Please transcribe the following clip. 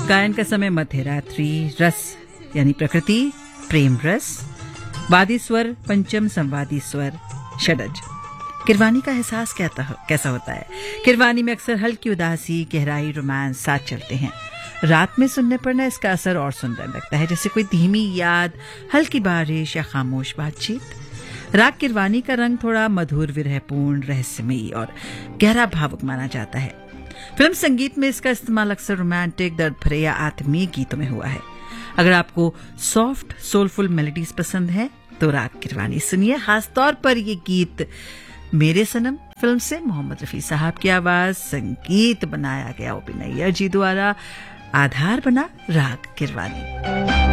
गायन का समय मध्य रात्रि, रस यानी प्रकृति, प्रेम रस, वादी स्वर, पंचम संवादी स्वर, षडज। किरवानी का एहसास कैसा होता है? किरवानी में अक्सर हल्की उदासी, गहराई, रोमांस साथ चलते हैं। रात में सुनने पर ना इसका असर और सुंदर लगता है, जैसे कोई धीमी याद, हल्की बारिश या खामोश बातचीत। राग किरवानी का रंग थोड़ा मधुर, विरहपूर्ण, रहस्यमयी और गहरा भावुक माना जाता है। फिल्म संगीत में इसका इस्तेमाल अक्सर रोमांटिक, दर्द भरे या आत्मीय गीतों में हुआ है। अगर आपको सॉफ्ट सोलफुल मेलोडीज पसंद है तो राग किरवानी सुनिए। खासतौर पर ये गीत मेरे सनम फिल्म से मोहम्मद रफी साहब की आवाज, संगीत बनाया गया ओ.पी. नैयर जी द्वारा, आधार बना राग किरवानी।